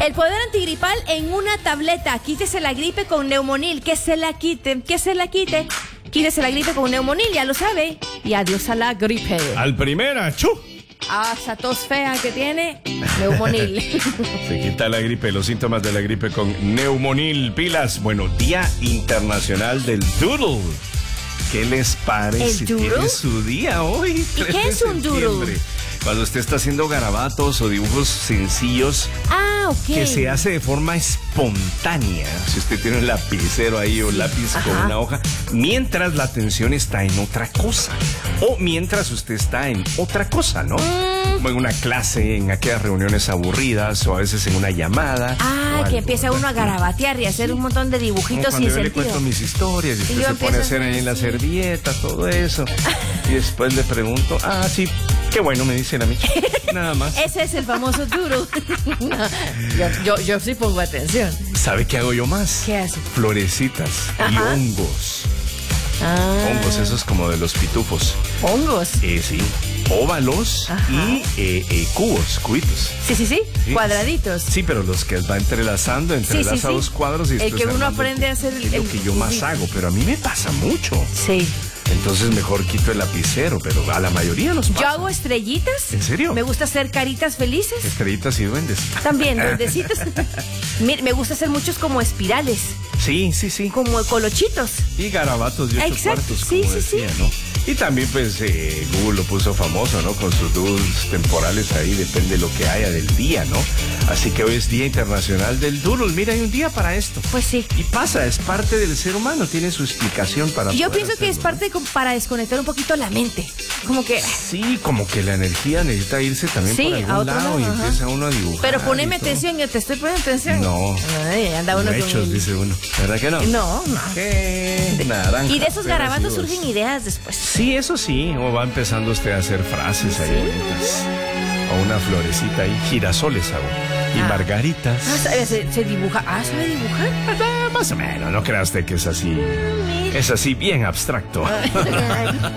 El poder antigripal en una tableta. Quítese la gripe con Neumonil. Que se la quite. Quítese la gripe con Neumonil, ya lo sabe. Y adiós a la gripe. Al primera, ¡chu! A esa tos fea que tiene, Neumonil. Se quita la gripe, los síntomas de la gripe con Neumonil. Pilas. Bueno, Día Internacional del Doodle. ¿Qué les parece? ¿El doodle? Tiene su día hoy. ¿Y qué es un doodle? Cuando usted está haciendo garabatos o dibujos sencillos. Ah, ok. Que se hace de forma espontánea. Si usted tiene un lapicero ahí o lápiz con una hoja, mientras la atención está en otra cosa. O mientras usted está en otra cosa, ¿no? Como en una clase, en aquellas reuniones aburridas, o a veces en una llamada. Ah, que empieza uno a garabatear y a hacer un montón de dibujitos cuando sin yo sentido. le cuento mis historias y Y usted yo se pone a hacer ahí en la así. servilleta, todo eso. Y después le pregunto, sí, qué bueno, me dicen a mí. Nada más. Ese es el famoso doodle. yo sí pongo atención. ¿Sabe qué hago yo más? ¿Qué hace? Florecitas y hongos. Hongos, esos como de los pitufos. Hongos. Sí, óvalos y cubitos. Sí. Cuadraditos. Sí, pero los que va entrelaza dos cuadros y el después que uno armando aprende a hacer es lo que yo más hago, pero a mí me pasa mucho. Sí. Entonces mejor quito el lapicero, pero a la mayoría nos pasa. Yo hago estrellitas. ¿En serio? Me gusta hacer caritas felices. Estrellitas y duendes. También, duendecitos. Me gusta hacer muchos como espirales, Sí. como colochitos. Y garabatos de 8 Exacto, cuartos, sí, como sí, decía, ¿no? Y también, pues, Google lo puso famoso, ¿no? Con sus doodles temporales ahí, depende de lo que haya del día, ¿no? Así que hoy es Día Internacional del Doodle. Mira, hay un día para esto. Pues sí. Y pasa, es parte del ser humano, tiene su explicación para Yo poder pienso que es hacerlo, parte para desconectar un poquito la mente. Como que... ¿no? Sí, como que la energía necesita irse también Sí, por a algún otro lado lado, y ajá. empieza uno a dibujar. Pero poneme y todo. atención, yo te estoy poniendo atención. No. Ay, anda uno con Hechos, el... dice uno. ¿Verdad que no? No. ¿Qué? Naranja, Y de esos garabatos peras y surgen ideas después. Sí, eso sí. O va empezando usted a hacer frases ahí bonitas. O una florecita ahí. Girasoles hago. Y margaritas. Se dibuja. ¿Sabe dibujar? Más o menos. No crea usted que es así. Es así bien abstracto.